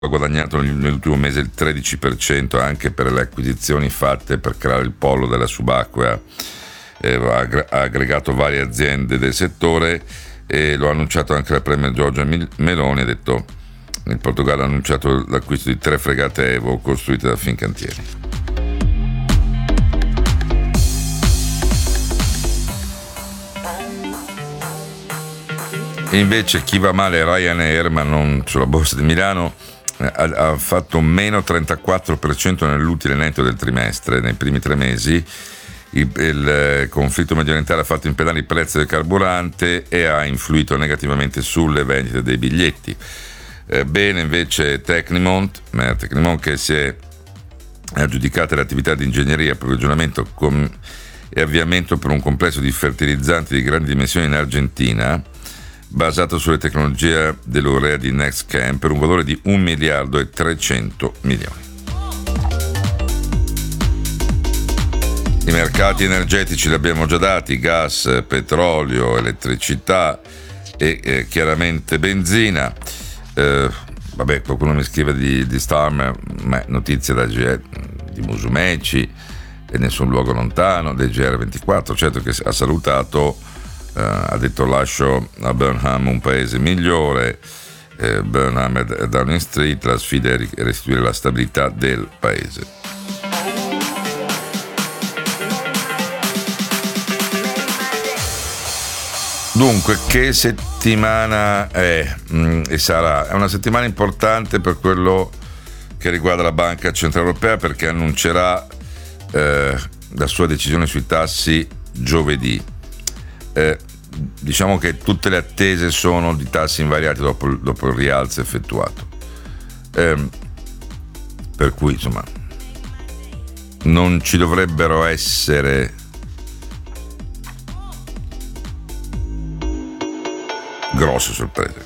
ha guadagnato nell'ultimo mese il 13% anche per le acquisizioni fatte per creare il polo della subacquea. Ha aggregato varie aziende del settore e lo ha annunciato anche la premier Giorgia Meloni. Ha detto: il Portogallo ha annunciato l'acquisto di 3 fregate Evo costruite da Fincantieri. E invece chi va male è Ryanair, ma non sulla borsa di Milano. Ha fatto meno 34% nell'utile netto del trimestre, nei primi 3 mesi. Il conflitto mediorientale ha fatto impennare i prezzi del carburante e ha influito negativamente sulle vendite dei biglietti. Bene invece Tecnimont che si è aggiudicata le attività di ingegneria, approvvigionamento e avviamento per un complesso di fertilizzanti di grandi dimensioni in Argentina, basato sulle tecnologie dell'urea di NextChem, per un valore di 1 miliardo e 300 milioni. I mercati energetici li abbiamo già dati: gas, petrolio, elettricità e chiaramente benzina. Qualcuno mi scrive di Starmer, ma notizie da di Musumeci e nessun luogo lontano, del GR24, certo, che ha salutato, ha detto: lascio a Burnham un paese migliore. Burnham e Downing Street, la sfida è restituire la stabilità del paese. Dunque, che settimana è e sarà? È una settimana importante per quello che riguarda la Banca Centrale Europea, perché annuncerà la sua decisione sui tassi giovedì. Diciamo che tutte le attese sono di tassi invariati dopo il rialzo effettuato. Per cui, insomma, non ci dovrebbero essere grosse sorprese.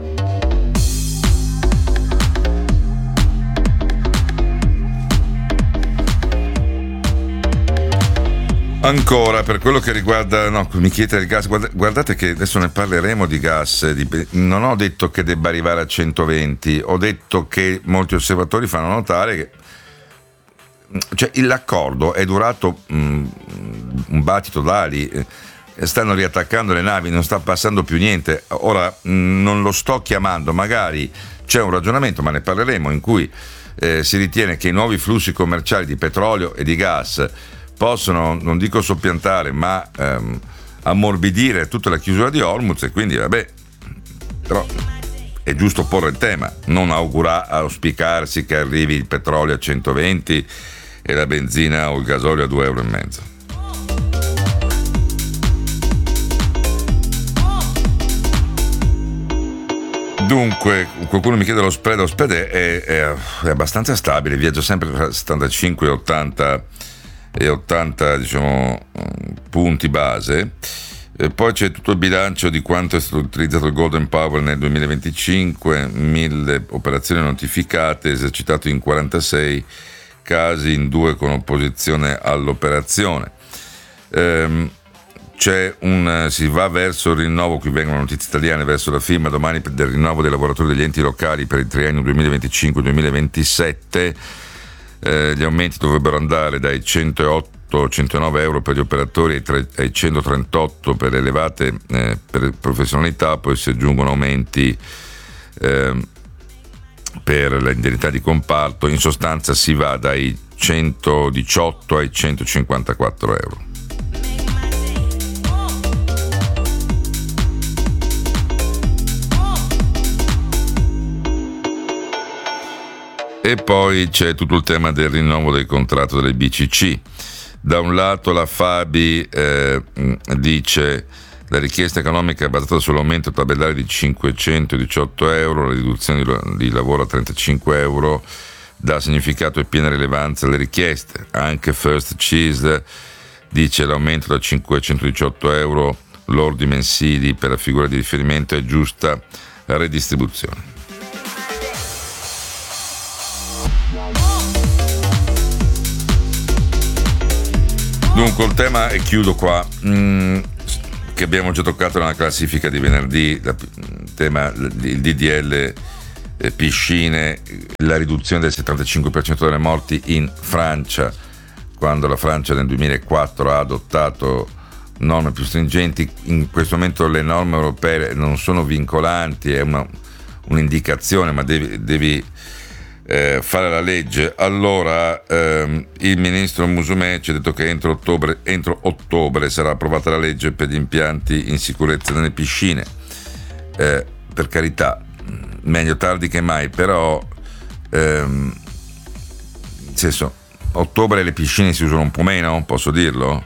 Ancora, per quello che riguarda, mi chiede il gas, guardate che adesso ne parleremo di gas. Non ho detto che debba arrivare a 120, ho detto che molti osservatori fanno notare che l'accordo è durato un battito d'ali. Stanno riattaccando le navi, non sta passando più niente. Ora non lo sto chiamando, magari c'è un ragionamento, ma ne parleremo, in cui si ritiene che i nuovi flussi commerciali di petrolio e di gas possono, non dico soppiantare, ma ammorbidire tutta la chiusura di Hormuz, e quindi però è giusto porre il tema, non auspicarsi che arrivi il petrolio a 120 e la benzina o il gasolio a 2,5 euro. Dunque, qualcuno mi chiede lo spread è abbastanza stabile, viaggia sempre tra 75 e 80 diciamo punti base. Poi c'è tutto il bilancio di quanto è stato utilizzato il Golden Power nel 2025, 1000 operazioni notificate, esercitato in 46 casi, in 2 con opposizione all'operazione. Si va verso il rinnovo, qui vengono notizie italiane, verso la firma domani del rinnovo dei lavoratori degli enti locali per il triennio 2025-2027. Gli aumenti dovrebbero andare dai 108-109 euro per gli operatori ai 138 per le elevate per professionalità, poi si aggiungono aumenti per le indennità di comparto. In sostanza si va dai 118 ai 154 euro. E poi c'è tutto il tema del rinnovo del contratto delle BCC. Da un lato la Fabi dice: la richiesta economica è basata sull'aumento tabellare di 518 euro, la riduzione di lavoro a 35 euro dà significato e piena rilevanza alle richieste. Anche First Cheese dice: l'aumento da 518 euro lordi mensili per la figura di riferimento è giusta redistribuzione. Dunque il tema, e chiudo qua, che abbiamo già toccato nella classifica di venerdì, il tema del DDL piscine, la riduzione del 75% delle morti in Francia, quando la Francia nel 2004 ha adottato norme più stringenti. In questo momento le norme europee non sono vincolanti, è un'indicazione, ma devi fare la legge. Allora il ministro Musumeci ha detto che entro ottobre sarà approvata la legge per gli impianti in sicurezza nelle piscine. Per carità, meglio tardi che mai, però nel senso, ottobre le piscine si usano un po' meno, posso dirlo?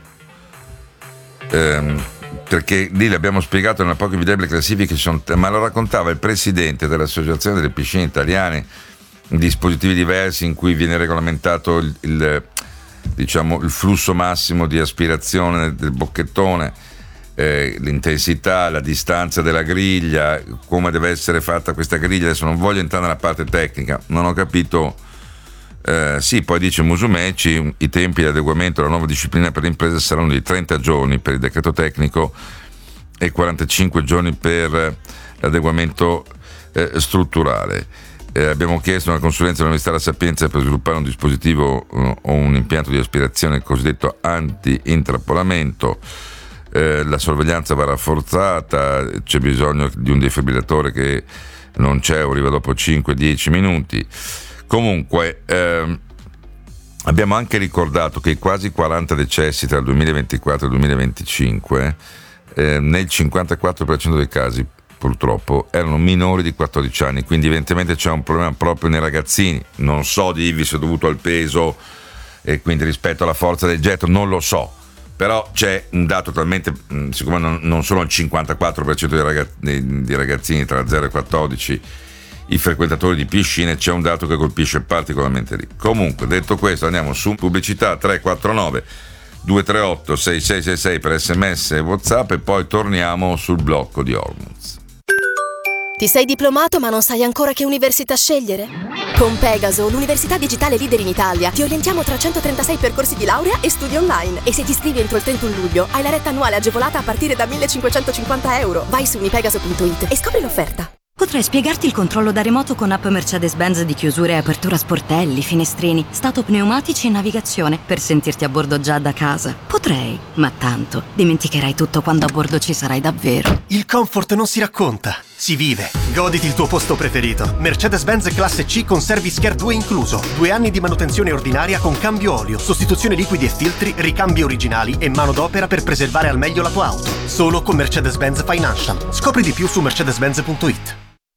Perché lì l'abbiamo spiegato nella poco evidente classifiche, ma lo raccontava il presidente dell'associazione delle piscine italiane, dispositivi diversi in cui viene regolamentato il flusso massimo di aspirazione del bocchettone, l'intensità, la distanza della griglia, come deve essere fatta questa griglia. Adesso non voglio entrare nella parte tecnica, non ho capito. Sì, poi dice Musumeci, i tempi di adeguamento alla nuova disciplina per le imprese saranno di 30 giorni per il decreto tecnico e 45 giorni per l'adeguamento strutturale. Abbiamo chiesto una consulenza all'Università della Sapienza per sviluppare un dispositivo o un impianto di aspirazione cosiddetto anti-intrappolamento. La sorveglianza va rafforzata, c'è bisogno di un defibrillatore che non c'è o arriva dopo 5-10 minuti. Comunque abbiamo anche ricordato che i quasi 40 decessi tra il 2024 e il 2025 nel 54% dei casi purtroppo erano minori di 14 anni, quindi evidentemente c'è un problema proprio nei ragazzini. Non so dirvi se è dovuto al peso e quindi rispetto alla forza del getto, non lo so, però c'è un dato talmente, siccome non sono il 54% di ragazzini tra 0 e 14 i frequentatori di piscine, c'è un dato che colpisce particolarmente lì. Comunque, detto questo, andiamo su pubblicità. 349 238 6666 per SMS e WhatsApp, e poi torniamo sul blocco di Hormuz. Ti sei diplomato ma non sai ancora che università scegliere? Con Pegaso, l'università digitale leader in Italia, ti orientiamo tra 136 percorsi di laurea e studi online. E se ti iscrivi entro il 31 luglio, hai la retta annuale agevolata a partire da €1.550. Vai su unipegaso.it e scopri l'offerta. Potrei spiegarti il controllo da remoto con app Mercedes-Benz di chiusura e apertura sportelli, finestrini, stato pneumatici e navigazione per sentirti a bordo già da casa. Potrei, ma tanto dimenticherai tutto quando a bordo ci sarai davvero. Il comfort non si racconta, si vive. Goditi il tuo posto preferito. Mercedes-Benz classe C con Service Care 2 incluso. 2 anni di manutenzione ordinaria con cambio olio, sostituzione liquidi e filtri, ricambi originali e manodopera per preservare al meglio la tua auto. Solo con Mercedes-Benz Financial. Scopri di più su mercedes-benz.it.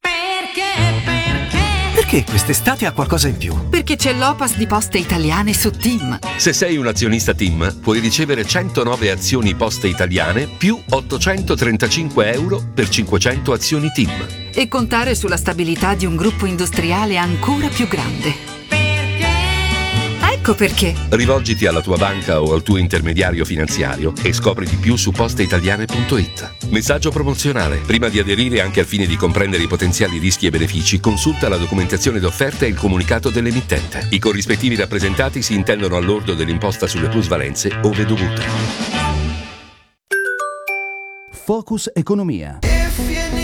Perché quest'estate ha qualcosa in più? Perché c'è l'Opas di Poste Italiane su TIM. Se sei un azionista TIM, puoi ricevere 109 azioni Poste Italiane più €835 per 500 azioni TIM. E contare sulla stabilità di un gruppo industriale ancora più grande. Ecco perché. Rivolgiti alla tua banca o al tuo intermediario finanziario e scopri di più su posteitaliane.it. Messaggio promozionale. Prima di aderire, anche al fine di comprendere i potenziali rischi e benefici, consulta la documentazione d'offerta e il comunicato dell'emittente. I corrispettivi rappresentati si intendono al lordo dell'imposta sulle plusvalenze ove dovute. Focus Economia.